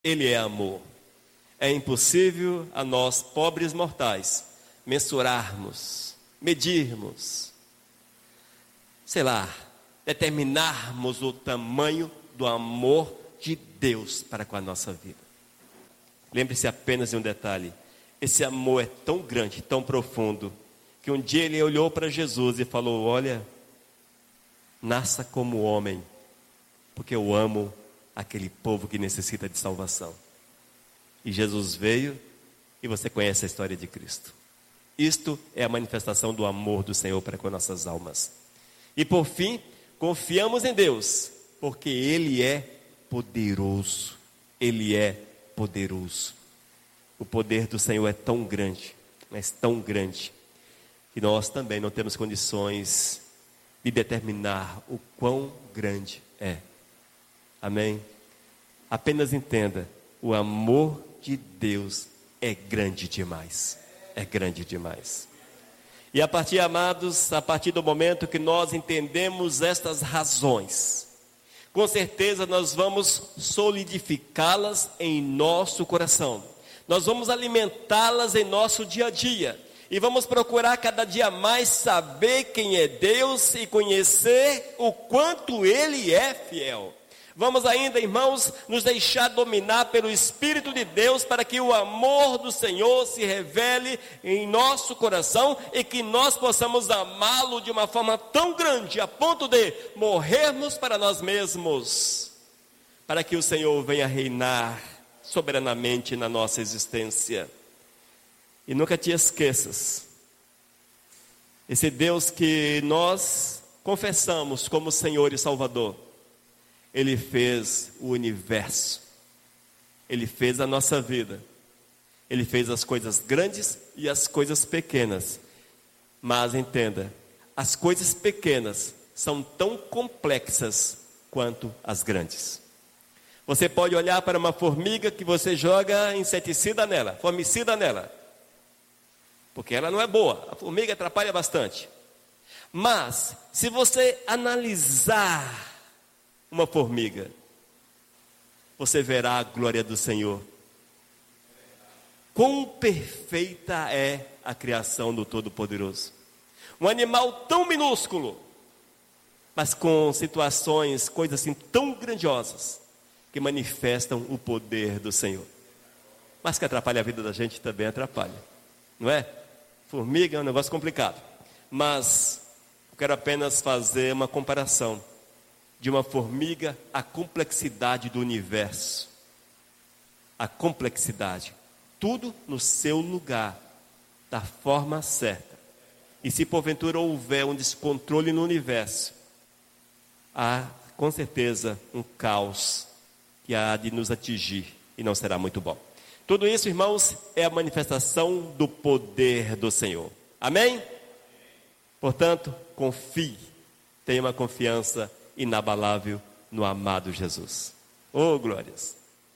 Ele é amor. É impossível a nós, pobres mortais, mensurarmos, medirmos, determinarmos o tamanho do amor de Deus para com a nossa vida. Lembre-se apenas de um detalhe: esse amor é tão grande, tão profundo, que um dia ele olhou para Jesus e falou: olha, nasça como homem, porque eu amo aquele povo que necessita de salvação. E Jesus veio, e você conhece a história de Cristo. Isto é a manifestação do amor do Senhor para com nossas almas. E por fim, confiamos em Deus, porque Ele é poderoso. Ele é poderoso. O poder do Senhor é tão grande, mas tão grande, que nós também não temos condições de determinar o quão grande é. Amém? Apenas entenda, o amor de Deus é grande demais. É grande demais. E a partir, amados, a partir do momento que nós entendemos estas razões, com certeza nós vamos solidificá-las em nosso coração. Nós vamos alimentá-las em nosso dia a dia. E vamos procurar cada dia mais saber quem é Deus e conhecer o quanto Ele é fiel. Vamos ainda, irmãos, nos deixar dominar pelo Espírito de Deus para que o amor do Senhor se revele em nosso coração e que nós possamos amá-lo de uma forma tão grande a ponto de morrermos para nós mesmos, para que o Senhor venha reinar soberanamente na nossa existência. E nunca te esqueças, esse Deus que nós confessamos como Senhor e Salvador, Ele fez o universo, Ele fez a nossa vida, Ele fez as coisas grandes e as coisas pequenas. Mas entenda, as coisas pequenas são tão complexas quanto as grandes. Você pode olhar para uma formiga que você joga inseticida nela, formicida nela, porque ela não é boa, a formiga atrapalha bastante. Mas, se você analisar uma formiga, você verá a glória do Senhor. Quão perfeita é a criação do Todo-Poderoso. Um animal tão minúsculo, mas com situações, coisas assim tão grandiosas, que manifestam o poder do Senhor. Mas que atrapalha a vida da gente também atrapalha, não é? Formiga é um negócio complicado, mas eu quero apenas fazer uma comparação de uma formiga à complexidade do universo. A complexidade, tudo no seu lugar, da forma certa. E se porventura houver um descontrole no universo, há com certeza um caos que há de nos atingir e não será muito bom. Tudo isso, irmãos, é a manifestação do poder do Senhor. Amém? Portanto, confie, tenha uma confiança inabalável no amado Jesus. Oh, glórias!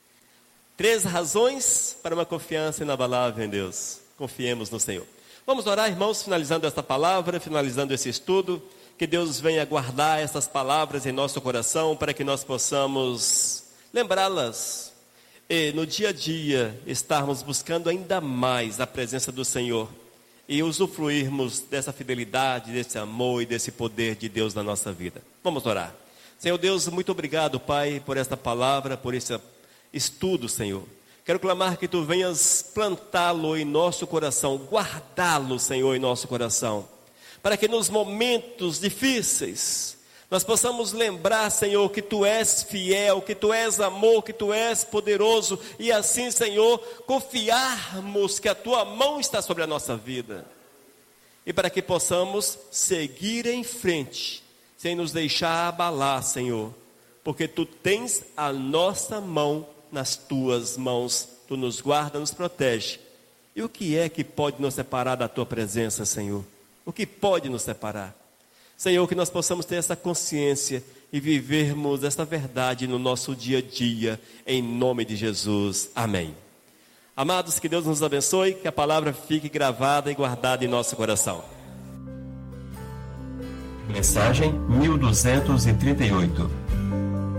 3 razões para uma confiança inabalável em Deus. Confiemos no Senhor. Vamos orar, irmãos, finalizando esta palavra, finalizando esse estudo. Que Deus venha guardar essas palavras em nosso coração para que nós possamos lembrá-las e no dia a dia estarmos buscando ainda mais a presença do Senhor e usufruirmos dessa fidelidade, desse amor e desse poder de Deus na nossa vida. Vamos orar. Senhor Deus, muito obrigado, Pai, por esta palavra, por esse estudo, Senhor. Quero clamar que Tu venhas plantá-lo em nosso coração, guardá-lo, Senhor, em nosso coração, para que nos momentos difíceis nós possamos lembrar, Senhor, que Tu és fiel, que Tu és amor, que Tu és poderoso, e assim, Senhor, confiarmos que a Tua mão está sobre a nossa vida, e para que possamos seguir em frente, sem nos deixar abalar, Senhor, porque Tu tens a nossa mão nas Tuas mãos, Tu nos guarda, nos protege. E o que é que pode nos separar da Tua presença, Senhor? O que pode nos separar? Senhor, que nós possamos ter essa consciência e vivermos esta verdade no nosso dia a dia, em nome de Jesus. Amém. Amados, que Deus nos abençoe, que a palavra fique gravada e guardada em nosso coração. Mensagem 1238.